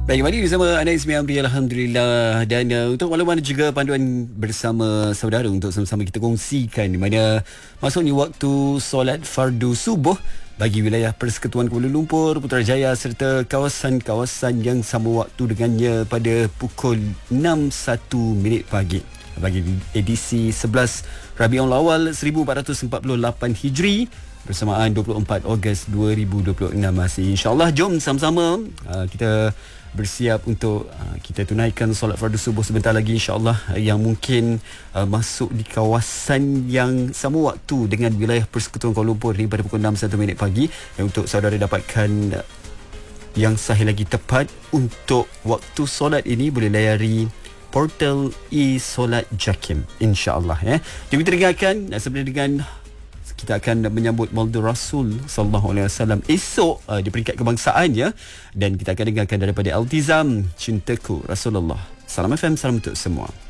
Baik, kembali bersama Anda Ismi Amri, Alhamdulillah. Dan untuk makluman juga panduan bersama saudara untuk sama-sama kita kongsikan di mana masuknya waktu solat fardu subuh bagi wilayah Persekutuan Kuala Lumpur, Putrajaya serta kawasan-kawasan yang sama waktu dengannya pada pukul 6.01 pagi. Bagi edisi 11 Rabiul Awal 1448 Hijri bersamaan 24 Ogos 2026 masih. InsyaAllah jom sama-sama kita bersiap untuk kita tunaikan solat fardu subuh sebentar lagi, insyaAllah, yang mungkin masuk di kawasan yang sama waktu dengan wilayah Persekutuan Kuala Lumpur ni pada pukul 6.01 pagi. Dan untuk saudara dapatkan yang sahih lagi tepat untuk waktu solat ini, boleh layari portal e-solat JAKIM, insyaAllah. Jom kita dengarkan sebenarnya dengan kita akan menyambut Maulid Rasul sallallahu alaihi wasallam esok di peringkat kebangsaan ya, dan kita akan dengarkan daripada Altizam Cintaku Rasulullah. Salam FM, salam untuk semua.